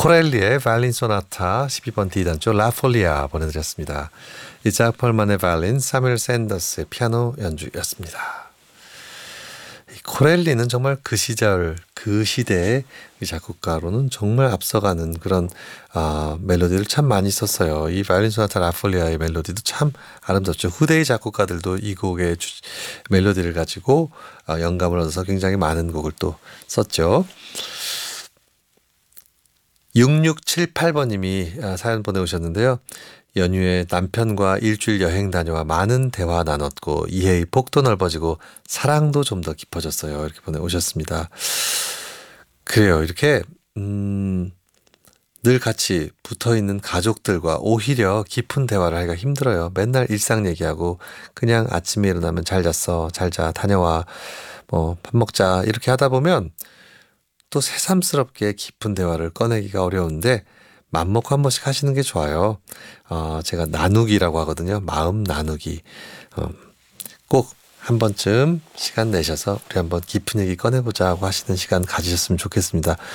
코렐리의 바이올린 소나타 12번 D단조 라폴리아 보내드렸습니다. 이작 펄만의 바이올린, 사뮤엘 샌더스의 피아노 연주였습니다. 이 코렐리는 정말 그 시절, 그 시대의 이 작곡가로는 정말 앞서가는 그런 멜로디를 참 많이 썼어요. 이 바이올린 소나타 라폴리아의 멜로디도 참 아름답죠. 후대의 작곡가들도 이 곡의 멜로디를 가지고 영감을 얻어서 굉장히 많은 곡을 또 썼죠. 6678번님이 사연 보내오셨는데요. 연휴에 남편과 일주일 여행 다녀와 많은 대화 나눴고 이해의 폭도 넓어지고 사랑도 좀 더 깊어졌어요. 이렇게 보내오셨습니다. 그래요. 이렇게 늘 같이 붙어있는 가족들과 오히려 깊은 대화를 하기가 힘들어요. 맨날 일상 얘기하고 그냥 아침에 일어나면 잘 잤어, 잘 자, 다녀와, 밥 먹자 이렇게 하다 보면 또 새삼스럽게 깊은 대화를 꺼내기가 어려운데 맘먹고 한 번씩 하시는 게 좋아요. 제가 나누기라고 하거든요. 마음 나누기. 꼭 한 번쯤 시간 내셔서 우리 한번 깊은 얘기 꺼내보자 하고 하시는 시간 가지셨으면 좋겠습니다.